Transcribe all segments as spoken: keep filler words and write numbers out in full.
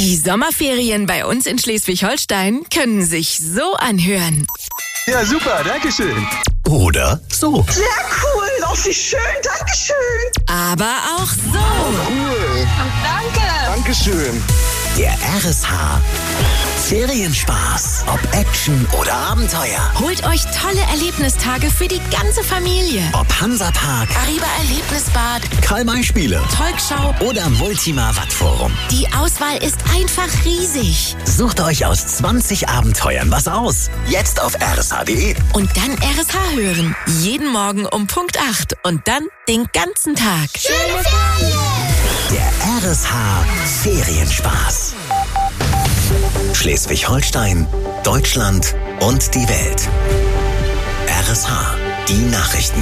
Die Sommerferien bei uns in Schleswig-Holstein können sich so anhören. Ja, super, dankeschön. Oder so. Sehr cool, auch wie schön, dankeschön. Aber auch so. Cool. Danke. Dankeschön. Der R S H Ferienspaß. Ob Action oder Abenteuer. Holt euch tolle Erlebnistage für die ganze Familie. Ob Hansapark, Arriva Erlebnisbad, Karl-May-Spiele Volksschau oder Multima Wattforum. Die Auswahl ist einfach riesig. Sucht euch aus zwanzig Abenteuern was aus. Jetzt auf r s h punkt d e. Und dann R S H hören. Jeden Morgen um Punkt acht und dann den ganzen Tag. Schöne Ferien. Der R S H Ferienspaß. Schleswig-Holstein, Deutschland und die Welt. R S H, die Nachrichten.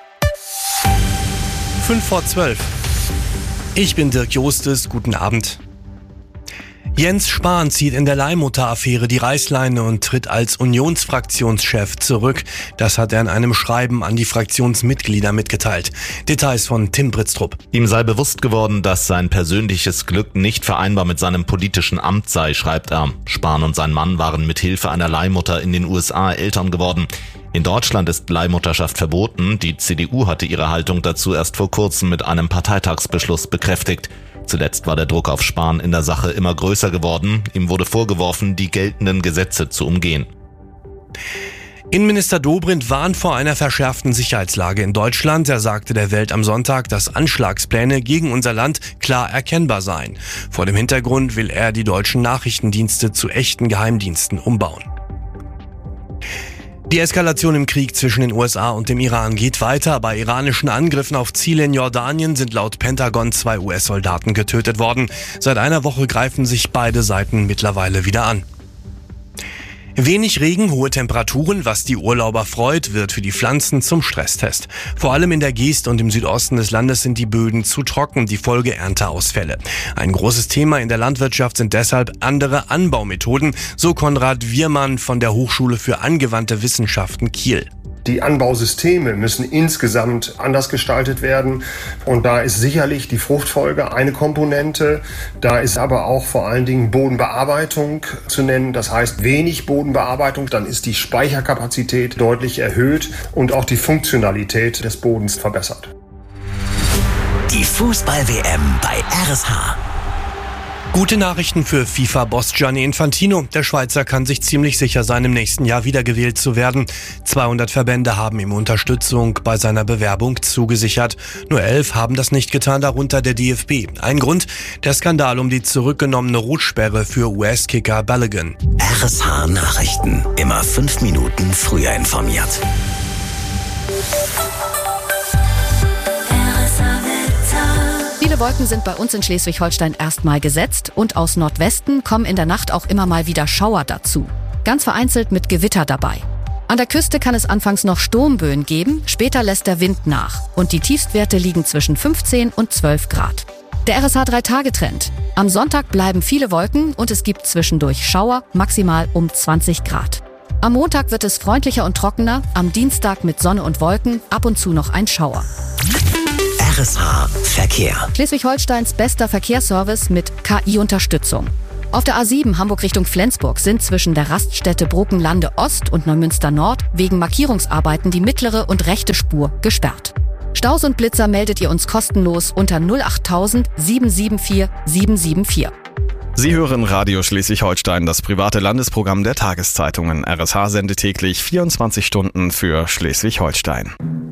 Fünf vor zwölf. Ich bin Dirk Jostes, guten Abend. Jens Spahn zieht in der Leihmutter-Affäre die Reißleine und tritt als Unionsfraktionschef zurück. Das hat er in einem Schreiben an die Fraktionsmitglieder mitgeteilt. Details von Tim Britztrup. Ihm sei bewusst geworden, dass sein persönliches Glück nicht vereinbar mit seinem politischen Amt sei, schreibt er. Spahn und sein Mann waren mit Hilfe einer Leihmutter in den U S A Eltern geworden. In Deutschland ist Leihmutterschaft verboten. Die C D U hatte ihre Haltung dazu erst vor kurzem mit einem Parteitagsbeschluss bekräftigt. Zuletzt war der Druck auf Spahn in der Sache immer größer geworden. Ihm wurde vorgeworfen, die geltenden Gesetze zu umgehen. Innenminister Dobrindt warnt vor einer verschärften Sicherheitslage in Deutschland. Er sagte der Welt am Sonntag, dass Anschlagspläne gegen unser Land klar erkennbar seien. Vor dem Hintergrund will er die deutschen Nachrichtendienste zu echten Geheimdiensten umbauen. Die Eskalation im Krieg zwischen den U S A und dem Iran geht weiter. Bei iranischen Angriffen auf Ziele in Jordanien sind laut Pentagon zwei U S-Soldaten getötet worden. Seit einer Woche greifen sich beide Seiten mittlerweile wieder an. Wenig Regen, hohe Temperaturen, was die Urlauber freut, wird für die Pflanzen zum Stresstest. Vor allem in der Geest und im Südosten des Landes sind die Böden zu trocken, die Folge Ernteausfälle. Ein großes Thema in der Landwirtschaft sind deshalb andere Anbaumethoden, so Konrad Wiermann von der Hochschule für angewandte Wissenschaften Kiel. Die Anbausysteme müssen insgesamt anders gestaltet werden und da ist sicherlich die Fruchtfolge eine Komponente. Da ist aber auch vor allen Dingen Bodenbearbeitung zu nennen. Das heißt wenig Bodenbearbeitung, dann ist die Speicherkapazität deutlich erhöht und auch die Funktionalität des Bodens verbessert. Die Fußball-W M bei R S H. Gute Nachrichten für FIFA-Boss Gianni Infantino. Der Schweizer kann sich ziemlich sicher sein, im nächsten Jahr wiedergewählt zu werden. zweihundert Verbände haben ihm Unterstützung bei seiner Bewerbung zugesichert. Nur elf haben das nicht getan, darunter der D F B. Ein Grund, der Skandal um die zurückgenommene Rotsperre für U S-Kicker Balogun. R S H Nachrichten. Immer fünf Minuten früher informiert. Viele Wolken sind bei uns in Schleswig-Holstein erstmal gesetzt und aus Nordwesten kommen in der Nacht auch immer mal wieder Schauer dazu. Ganz vereinzelt mit Gewitter dabei. An der Küste kann es anfangs noch Sturmböen geben, später lässt der Wind nach und die Tiefstwerte liegen zwischen fünfzehn und zwölf Grad. Der R S H drei Tage Trend. Am Sonntag bleiben viele Wolken und es gibt zwischendurch Schauer, maximal um zwanzig Grad. Am Montag wird es freundlicher und trockener, am Dienstag mit Sonne und Wolken, ab und zu noch ein Schauer. R S H Verkehr. Schleswig-Holsteins bester Verkehrsservice mit K I-Unterstützung. Auf der A sieben Hamburg Richtung Flensburg sind zwischen der Raststätte Bruckenlande Ost und Neumünster Nord wegen Markierungsarbeiten die mittlere und rechte Spur gesperrt. Staus und Blitzer meldet ihr uns kostenlos unter null acht tausend sieben sieben vier sieben sieben vier. Sie hören Radio Schleswig-Holstein, das private Landesprogramm der Tageszeitungen. R S H sendet täglich vierundzwanzig Stunden für Schleswig-Holstein.